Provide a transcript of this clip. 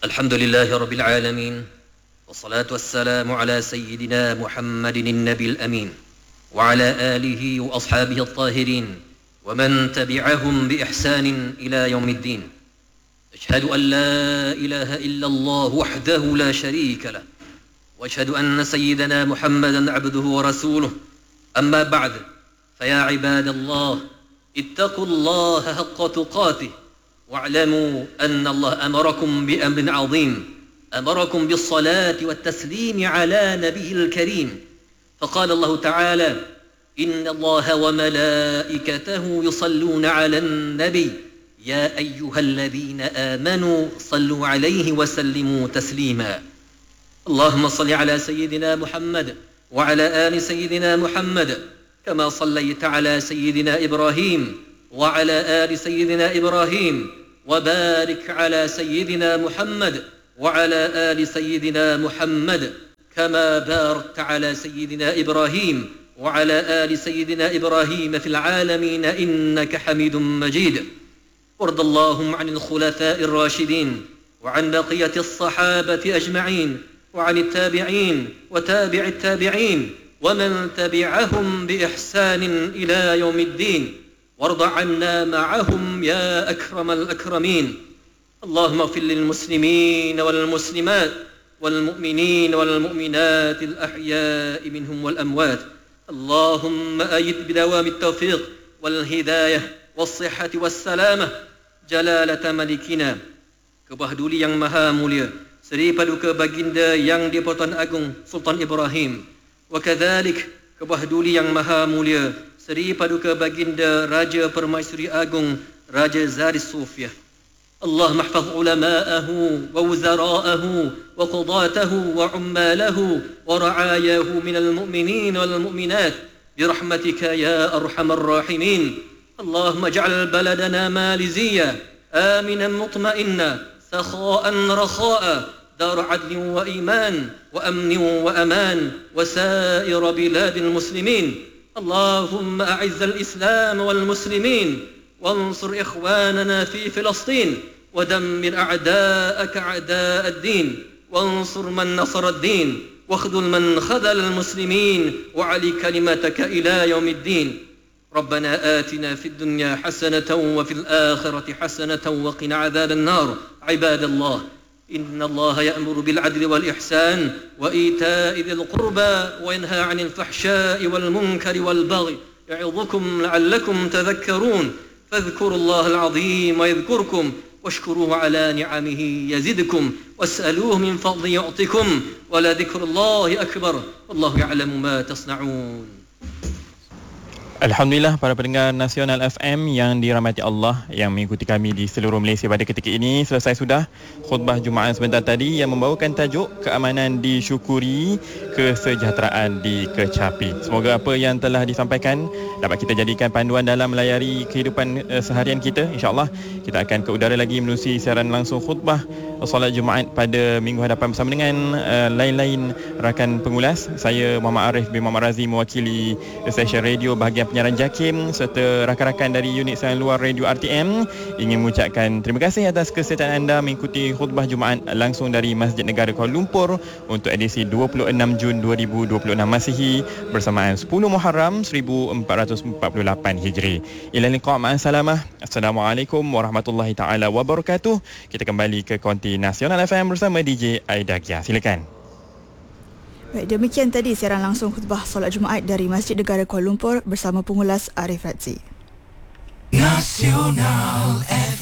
الحمد لله رب العالمين، والصلاة والسلام على سيدنا محمد النبي الأمين وعلى آله وأصحابه الطاهرين ومن تبعهم بإحسان إلى يوم الدين. أشهد أن لا إله إلا الله وحده لا شريك له، وأشهد أن سيدنا محمدا عبده ورسوله. أما بعد، فيا عباد الله، اتقوا الله حق تقاته، واعلموا أن الله أمركم بأمر عظيم، أمركم بالصلاة والتسليم على نبيه الكريم. فقال الله تعالى: إن الله وملائكته يصلون على النبي يا أيها الذين آمنوا صلوا عليه وسلموا تسليما. اللهم صل على سيدنا محمد وعلى آل سيدنا محمد كما صليت على سيدنا إبراهيم وعلى آل سيدنا إبراهيم، وبارك على سيدنا محمد وعلى آل سيدنا محمد كما باركت على سيدنا إبراهيم وعلى آل سيدنا إبراهيم في العالمين إنك حميد مجيد. وارض اللهم عن الخلفاء الراشدين وعن بقية الصحابة أجمعين وعن التابعين وتابع التابعين ومن تبعهم بإحسان إلى يوم الدين، وارض عنا معهم يا أكرم الأكرمين. اللهم اغفر للمسلمين والمسلمات والمؤمنين والمؤمنات الأحياء منهم والأموات. اللهم أيد بدوام التوفيق والهداية والصحة والسلامة جلالة ملكنا Kebah Duli yang Maha Mulia Seri Paduka Baginda Yang di-Pertuan Agong Sultan Ibrahim, wa kadzalik Kebah Duli yang Maha Mulia Seri Paduka Baginda Raja Permaisuri Agung Raja Zari Sufiyah. اللهم احفظ علماءه ووزراءه وقضاته وعماله ورعاياه من المؤمنين والمؤمنات برحمتك يا أرحم الراحمين. اللهم اجعل بلدنا ماليزيا آمنا مطمئنا سخاء رخاء دار عدل وإيمان وأمن وأمان وسائر بلاد المسلمين. اللهم أعز الإسلام والمسلمين وانصر إخواننا في فلسطين ودمر أعداءك أعداء الدين وانصر من نصر الدين واخذل من خذل المسلمين وعلي كلمتك إلى يوم الدين. ربنا آتنا في الدنيا حسنة وفي الآخرة حسنة وقنا عذاب النار. عباد الله، إن الله يأمر بالعدل والإحسان وإيتاء ذي القربى وينهى عن الفحشاء والمنكر والبغي يعظكم لعلكم تذكرون. فاذكروا الله العظيم يذكركم واشكروه على نعمه يزدكم واسألوه من فضل يعطكم ولذكر الله أكبر والله يعلم ما تصنعون. Alhamdulillah, para pendengar Nasional FM yang dirahmati Allah yang mengikuti kami di seluruh Malaysia pada ketika ini, selesai sudah khutbah Jumaat sebentar tadi yang membawakan tajuk keamanan disyukuri, kesejahteraan dikecapi. Semoga apa yang telah disampaikan dapat kita jadikan panduan dalam melayari kehidupan seharian kita. InsyaAllah kita akan ke udara lagi menerusi siaran langsung khutbah solat Jumaat pada minggu hadapan bersama dengan lain-lain rakan pengulas. Saya Muhammad Arif bin Muhammad Razi mewakili stesen radio bahagian penyiaran JAKIM serta rakan-rakan dari unit siaran luar radio RTM ingin mengucapkan terima kasih atas kesetiaan anda mengikuti khutbah Jumaat langsung dari Masjid Negara Kuala Lumpur untuk edisi 26 Jun 2026 Masihi bersamaan 10 Muharram 1448 Hijri. Ila liqa' ma'as salamah. Assalamualaikum warahmatullahi taala wabarakatuh. Kita kembali ke konti Nasional FM bersama DJ Aida Gia. Silakan. Baik, demikian tadi siaran langsung khutbah solat Jumaat dari Masjid Negara Kuala Lumpur bersama pengulas Arif Razi. Nasional FM.